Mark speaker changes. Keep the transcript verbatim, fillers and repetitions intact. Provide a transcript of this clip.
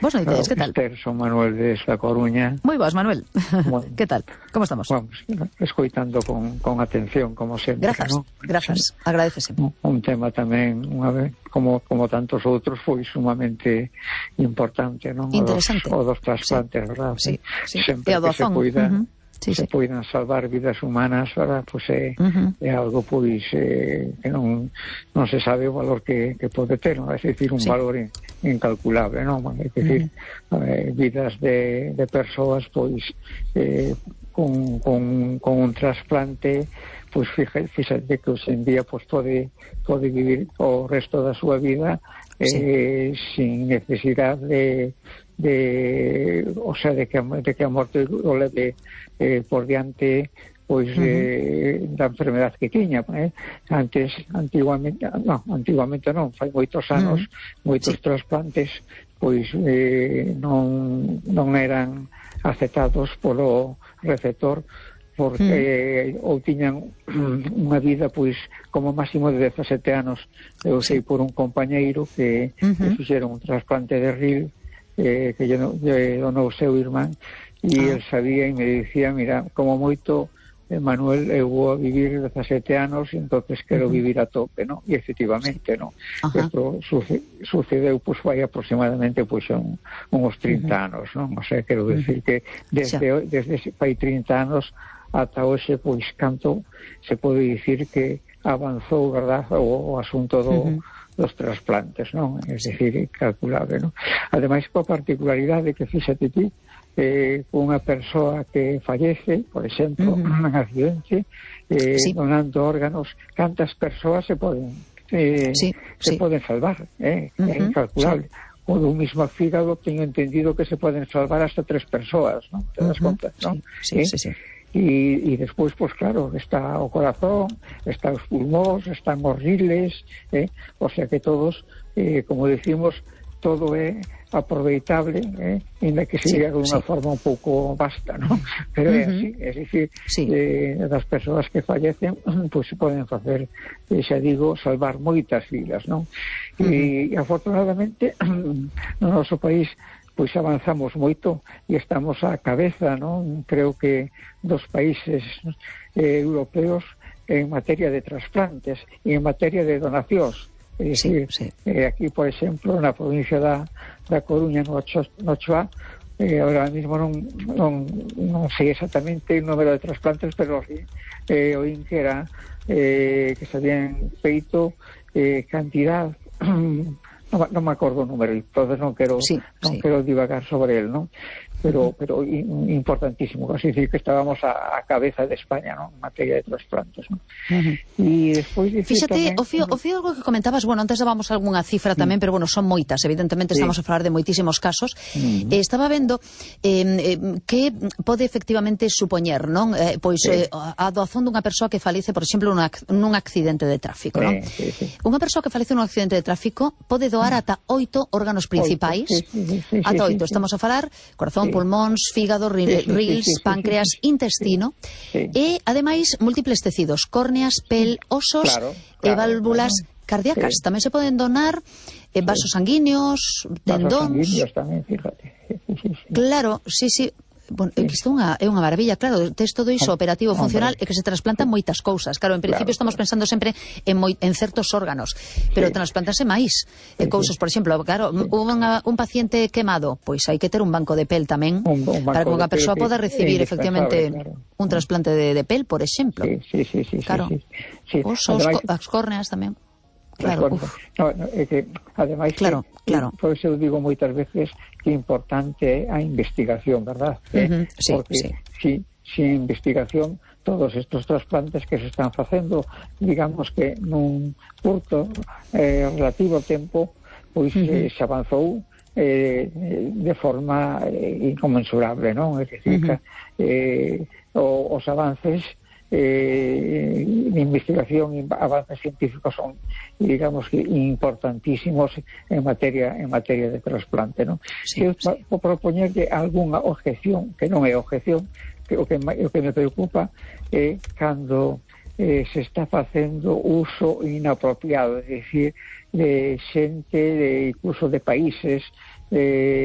Speaker 1: Vos noites, que tal?
Speaker 2: Esther, son Manuel desde A Coruña.
Speaker 1: Moi boas, Manuel. Bueno, que tal? Como estamos?
Speaker 2: Vamos, escoitando con, con atención, como sempre.
Speaker 1: Grazas,
Speaker 2: ¿no?
Speaker 1: grazas,
Speaker 2: sí.
Speaker 1: agradecese.
Speaker 2: Un, un tema tamén, unha vez, como, como tantos outros, foi sumamente importante, non?
Speaker 1: Interesante.
Speaker 2: O dos, o dos trasplantes,
Speaker 1: sí.
Speaker 2: verdad?
Speaker 1: Sí, sí.
Speaker 2: Sempre
Speaker 1: e o
Speaker 2: que se cuida... Uh -huh.
Speaker 1: Sí,
Speaker 2: se
Speaker 1: sí.
Speaker 2: poidan salvar vidas humanas, verdad? Pois é, uh -huh. é algo pois eh, que non, non se sabe o valor que, que pode ter, non? É dicir, un sí. valor in, incalculable, non? É dicir, uh -huh. eh, vidas de, de persoas pois eh, con, con, con un trasplante, pois fíxate que hoxe en día pois pode, pode vivir o resto da súa vida eh, sí. sin necesidade de de, o sea, de que, de que a morte o leve eh, por diante pois uh -huh. eh, da enfermedad que tiña, eh? Antes, antiguamente, no, antiguamente non, fai moitos anos, uh -huh. moitos sí. trasplantes pois eh, non, non eran aceptados polo receptor porque uh -huh. ou tiñan unha vida pois como máximo de dezasete anos. Eu sei por un compañeiro que, uh -huh. que fixeron un trasplante de ril eh, que lle donou o seu irmán e ah. el sabía e me dicía, mira, como moito Manuel, eu vou a vivir dezasete anos e entonces quero uh -huh. vivir a tope, ¿no? E efectivamente, ¿no? Isto suce, sucedeu, pois, vai aproximadamente, pois, un, uns trinta uh -huh. anos, ¿no? O sea, quero decir que desde, desde fai trinta anos ata hoxe, pois, canto se pode dicir que avanzou, verdad, o, o asunto do... Uh -huh. dos trasplantes, non? É dicir, calculable, non? Ademais, coa particularidade que fíxate ti, eh, unha persoa que fallece, por exemplo, uh -huh. un accidente, eh, sí. donando órganos, cantas persoas se poden eh,
Speaker 1: sí,
Speaker 2: se sí. poden salvar, eh? Uh -huh. É incalculable. Sí. O do mismo fígado teño entendido que se poden salvar hasta tres persoas, non? Te das uh -huh. conta, non?
Speaker 1: Sí,
Speaker 2: ¿Eh?
Speaker 1: sí, sí.
Speaker 2: E, e despois, pois claro, está o corazón, está os pulmóns, están os riles, eh? O sea que todos, eh, como decimos, todo é aproveitable, eh? Ainda que se diga sí, de unha sí. forma un pouco vasta, ¿no? Pero uh -huh. é así, é dicir, sí. eh, das persoas que fallecen, pois se poden facer, eh, xa digo, salvar moitas vidas, non? Uh -huh. E afortunadamente, no noso país, pois avanzamos moito e estamos á cabeza, non? Creo que dos países eh, europeos en materia de trasplantes e en materia de donacións. É dicir, sí, sí. Eh, aquí, por exemplo, na provincia da, da Coruña, no Ochoa, eh, ahora mismo non, non, non sei exactamente o número de trasplantes, pero eh, oín que era eh, que se habían feito eh, cantidad non, non me acordo o número, entonces non quero sí, non sí. quero divagar sobre el, non? Pero, uh -huh. pero importantísimo, así decir que estábamos a, a cabeza de España, ¿no? En materia de trasplantes, ¿no? Uh -huh. E despois
Speaker 1: fíxate, tamén, o fío, o fío algo que comentabas, bueno, antes dábamos algunha cifra tamén, mm. pero bueno, son moitas, evidentemente sí. estamos a falar de moitísimos casos. Mm. Eh, estaba vendo eh, eh, que pode efectivamente supoñer, non? Eh, pois sí. eh, a doazón dunha persoa que falece, por exemplo, nun accidente de tráfico, sí, non? Sí, sí. Unha persoa que falece nun accidente de tráfico pode doar ata oito órganos principais, sí, sí, sí, sí, ata oito, sí, sí. estamos a falar corazón, sí. pulmóns, fígado, rils, sí, sí, sí, sí, páncreas, sí, sí, intestino sí. e, ademais, múltiples tecidos, córneas, pel, osos claro, claro, e válvulas claro. cardíacas. Sí. Tamén se poden donar eh, vasos sí. sanguíneos, tendóns...
Speaker 2: Vasos sanguíneos tamén, fíjate. Sí, sí, sí.
Speaker 1: Claro, sí, sí. Bueno, sí. isto é unha, é unha maravilla, claro, tes todo iso operativo, funcional, e que se trasplantan sí. moitas cousas. Claro, en principio claro, estamos claro. pensando sempre en, moi, en certos órganos, pero sí. trasplantanse máis sí, cousas, sí. por exemplo, claro, sí. unha, un paciente quemado, pois hai que ter un banco de pel tamén, un, un para que unha persoa poda recibir efectivamente claro. un trasplante de, de pel, por exemplo.
Speaker 2: Sí, sí, sí, sí,
Speaker 1: claro.
Speaker 2: sí, sí.
Speaker 1: Osos, ademais, as córneas tamén. Claro,
Speaker 2: no, no, é que, ademais,
Speaker 1: claro,
Speaker 2: que,
Speaker 1: claro.
Speaker 2: por eso eu digo moitas veces que é importante a investigación, verdad?
Speaker 1: Uh -huh, sí,
Speaker 2: porque
Speaker 1: sí.
Speaker 2: si, sin investigación todos estos trasplantes que se están facendo, digamos que nun curto eh, relativo tempo, pois uh -huh. eh, se avanzou eh, de forma eh, inconmensurable, non? É dicir, uh -huh. que eh, o, os avances eh, de investigación e avances científicos son, digamos, que importantísimos en materia en materia de trasplante, ¿no? Sí, eu sí. vou propoñerlle algunha objeción, que non é objeción, que o que, o que me preocupa é cando eh, se está facendo uso inapropiado, é dicir, de xente, de incluso de países, de